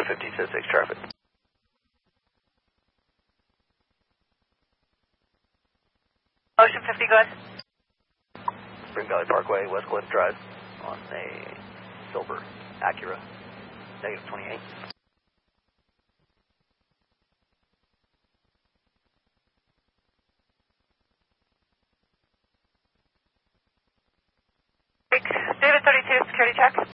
50 to 6 traffic. Ocean 50, go ahead. Spring Valley Parkway, West Cliff Drive on a silver Acura, negative 28. David 32, security check.